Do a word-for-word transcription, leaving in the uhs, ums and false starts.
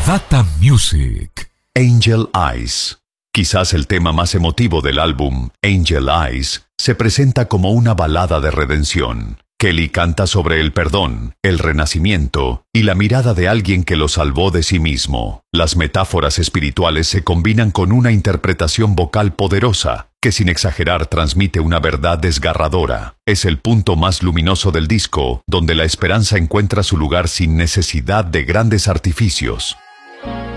Data Music. Angel Eyes. Quizás el tema más emotivo del álbum, Angel Eyes, se presenta como una balada de redención. Kelly canta sobre el perdón, el renacimiento y la mirada de alguien que lo salvó de sí mismo. Las metáforas espirituales se combinan con una interpretación vocal poderosa que, sin exagerar, transmite una verdad desgarradora. Es el punto más luminoso del disco, donde la esperanza encuentra su lugar sin necesidad de grandes artificios.